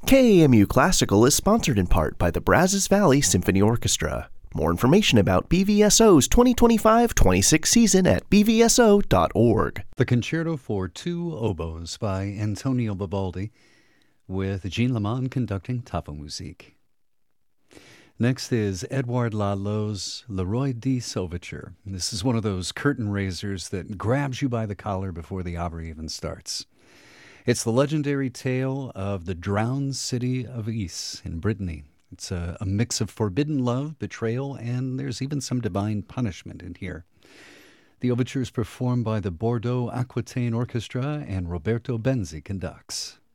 KAMU Classical is sponsored in part by the Brazos Valley Symphony Orchestra. More information about BVSO's 2025-26 season at bvso.org. The Concerto for Two Oboes by Antonio Vivaldi, with Jean Lamont conducting Tafelmusik. Next is Edouard Lalot's Le Roi dix Overture. This is one of those curtain raisers that grabs you by the collar before the opera even starts. It's the legendary tale of the drowned city of Is in Brittany. It's a mix of forbidden love, betrayal, and there's even some divine punishment in here. The overture is performed by the Bordeaux Aquitaine Orchestra, and Roberto Benzi conducts.